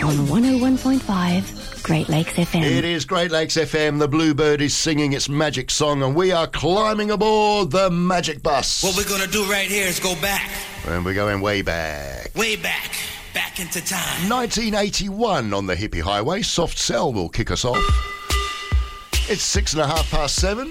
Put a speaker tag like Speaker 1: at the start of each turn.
Speaker 1: on 101.5 Great Lakes FM.
Speaker 2: It is Great Lakes FM. The Bluebird is singing its magic song, and we are climbing aboard the Magic Bus.
Speaker 3: What we're going to do right here is go back.
Speaker 2: And we're going way back.
Speaker 3: Way back. Back into time.
Speaker 2: 1981 on the Hippie Highway. Soft Cell will kick us off. It's 7:06.